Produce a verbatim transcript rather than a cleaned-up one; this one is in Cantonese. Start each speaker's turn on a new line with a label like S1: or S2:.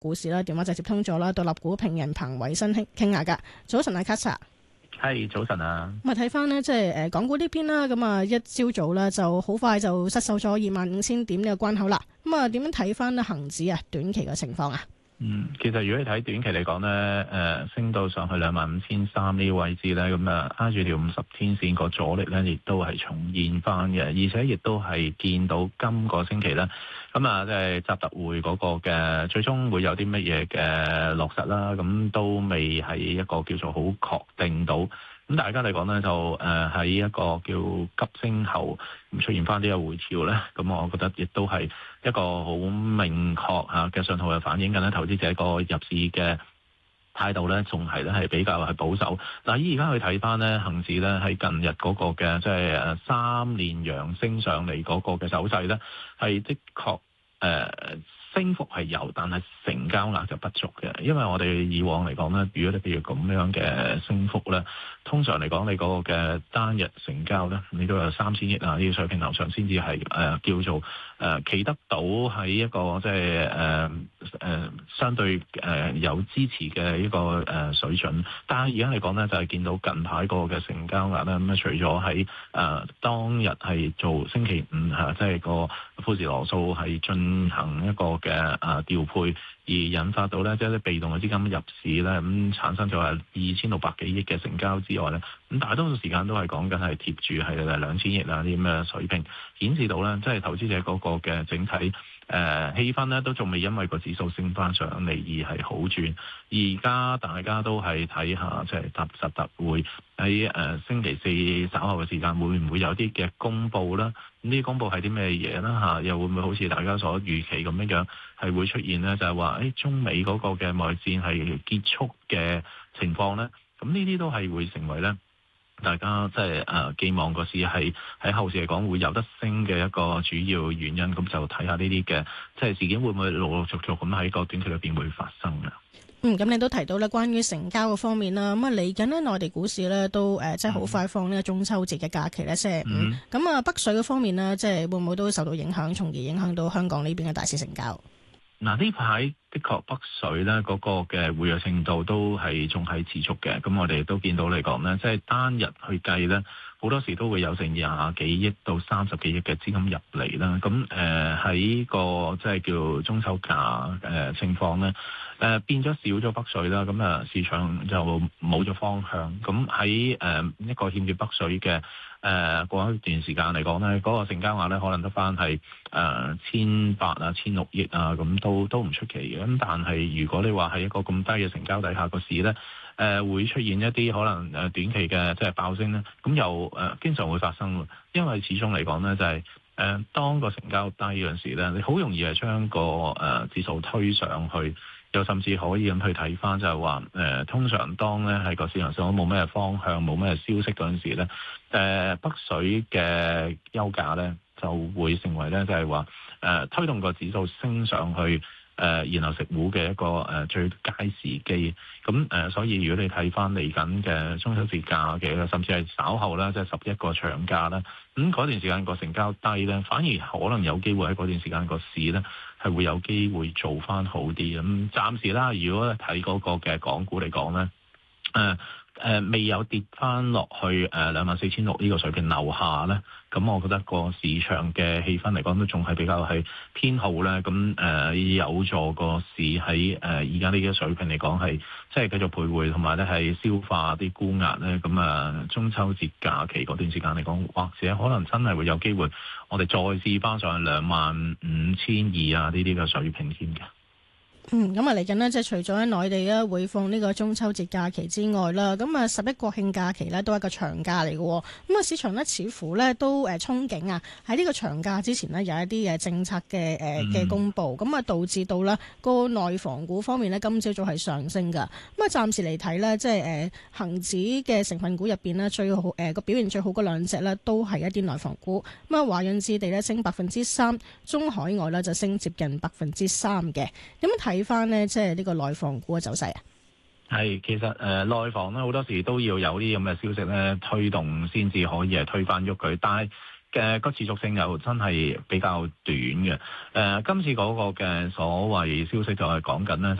S1: 股市啦，電話就接通咗啦，獨立股評人彭偉新傾傾下噶。早晨啊，卡莎。
S2: 係早晨啊！
S1: 咁啊睇翻呢，即係誒港股呢邊啦，咁啊一朝早咧就好快就失守咗二萬五千點呢個關口啦。咁啊點樣睇翻呢恒指啊短期嘅情況啊？
S2: 嗯，其實如果你睇短期嚟講咧，誒、呃、升到上去兩萬五千三呢個位置咧，咁啊挨住條五十天線個阻力咧，亦都係重現翻嘅，而且亦都係見到今個星期咧，咁啊即係習特會嗰個嘅最終會有啲乜嘢嘅落實啦，咁都未係一個叫做好確定到。咁大家嚟講咧，就誒喺、呃、一個叫急升後出現翻呢個回調咧，咁我覺得亦都係一個好明確嚇嘅信號，係反映緊咧投資者個入市嘅態度咧，仲係咧係比較係保守。嗱，依而家去睇翻咧，恆指咧喺近日嗰個嘅即係誒三連陽升上嚟嗰個嘅走勢咧，係的確誒。呃升幅係有，但係成交額就不足嘅，因為我哋以往嚟講咧，如果你譬如咁樣嘅升幅咧，通常嚟講你嗰個嘅單日成交咧，你都有三千億啊呢啲水平樓上先至係誒叫做誒企、呃、得到喺一個即係誒誒相對誒、呃、有支持嘅一個誒水準。但係而家嚟講咧，就係、是、見到近排個嘅成交額咧，咁啊除咗喺誒當日係做星期五嚇，即係個富時羅素係進行一個嘅啊調配，而引發到咧即係啲被動嘅資金入市咧，咁、嗯、產生咗係二千六百幾億嘅成交之外咧，咁大多數時間都係講緊係貼住係兩千億啊啲咁嘅水平，顯示到咧即係投資者嗰個嘅整體誒、呃、氣氛咧都仲未因為個指數升翻上嚟而係好轉。而家大家都係睇下即係習習特會喺誒、呃、星期四稍後嘅時間會唔會有啲嘅公佈啦？呢啲公佈係啲咩嘢啦？嚇，又會唔會好似大家所預期咁樣樣係會出現咧？就係話誒中美嗰個嘅貿易戰係結束嘅情況咧？咁呢啲都係會成為咧大家即係誒寄望個市係喺後市嚟講會有得升嘅一個主要原因。咁就睇下呢啲嘅即係事件會唔會陸陸續續咁喺個短期裏邊會發生嘅。
S1: 嗯，咁你都提到咧，關於成交嘅方面啦，咁啊嚟緊咧內地股市咧都誒，即係好快放呢個中秋節嘅假期咧，星期五。咁啊、嗯、北水嘅方面呢，即係會唔會都受到影響，從而影響到香港呢邊嘅大市成交？
S2: 嗱，呢排的確北水咧嗰個嘅活躍程度都係仲係持續嘅。咁我哋都見到嚟講咧，即係單日去計咧，好多時都會有成廿幾億到三十幾億嘅資金入嚟啦。咁誒喺個即係叫中秋假誒、呃、情況咧，誒、呃、變咗少咗北水啦。咁啊市場就冇咗方向。咁喺誒一個欠缺北水嘅誒過一段時間嚟講咧，嗰、那個成交額咧可能得翻係誒千八啊、千六億啊，咁都都唔出奇嘅。咁但係如果你話喺一個咁低嘅成交底下，個市咧誒、呃、會出現一啲可能誒短期嘅即係爆升咧，咁又誒、呃、經常會發生。因為始終嚟講咧就係、是、誒、呃、當個成交低嗰陣時咧，你好容易係將個誒、呃、指數推上去。又甚至可以咁去睇翻，就係話誒，通常當咧喺個市場上都冇咩方向、冇咩消息嗰陣時咧，誒、呃、北水嘅休假咧就會成為咧，就係話誒推動個指數升上去，誒、呃、然後食糊嘅一個誒、呃、最佳時機。咁誒、呃，所以如果你睇翻嚟緊嘅中秋節假嘅，甚至係稍後啦，即係十一個長假啦，咁嗰段時間個成交低咧，反而可能有機會喺嗰段時間個市咧係會有機會做翻好啲。咁暫時啦，如果睇嗰個嘅港股嚟講咧，誒、呃。誒、呃、未有跌翻落去誒兩萬四千六呢個水平樓下咧，咁我覺得個市場嘅氣氛嚟講都仲係比較係偏好咧，咁誒、呃、有助個市喺誒而家呢個水平嚟講係即係繼續徘徊，同埋咧係消化啲沽壓咧，咁啊、呃、中秋節假期嗰段時間嚟講，或者可能真係會有機會，我哋再試翻上去兩萬五千二啊呢啲嘅水平添嘅。
S1: 嗯，咁啊嚟緊呢，即係除咗喺內地咧會放呢個中秋節假期之外啦，咁啊十一國慶假期呢都係一個長假嚟嘅。咁啊市場呢似乎呢都誒憧憬啊，喺呢個長假之前呢，有一啲誒政策嘅誒嘅公佈，咁啊導致到呢個內房股方面呢，今朝早係上升㗎。咁啊暫時嚟睇呢，即係誒恆指嘅成分股入邊呢，最好誒個表現最好嗰兩隻呢，都係一啲內房股。咁啊華潤置地呢，升百分之三，中海外呢就升接近百分之三嘅。咁睇翻呢，即係呢個內房股嘅走勢啊，
S2: 係其實誒、呃、內房咧好多時都要有啲咁嘅消息咧推動，先至可以係推翻喐佢。但係嘅個持續性又真係比較短嘅。誒、呃，今次嗰個嘅所謂消息就係講緊咧。